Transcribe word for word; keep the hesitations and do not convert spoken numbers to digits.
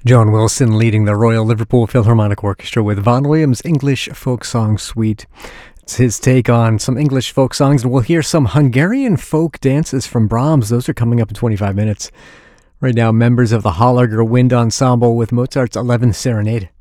John Wilson leading the Royal Liverpool Philharmonic Orchestra with Vaughan Williams' English Folk Song Suite. It's his take on some English folk songs, and we'll hear some Hungarian folk dances from Brahms. Those are coming up in twenty-five minutes. Right now, members of the Hallager Wind Ensemble with Mozart's eleventh Serenade.